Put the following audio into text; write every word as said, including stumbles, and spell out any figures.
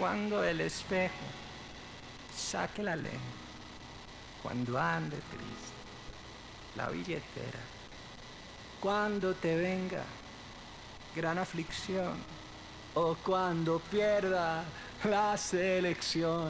Cuando el espejo saque la lengua, cuando ande triste, la billetera, cuando te venga gran aflicción o cuando pierda la selección.